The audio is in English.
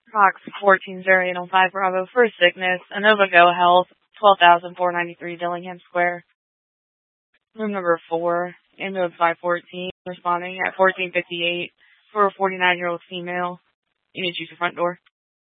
Cox 14005 Bravo for sickness. Inova Go Health, 12,493 Dillingham Square. Room number 4, ambulance 514, responding at 1458 for a 49-year-old female. You need to use the front door.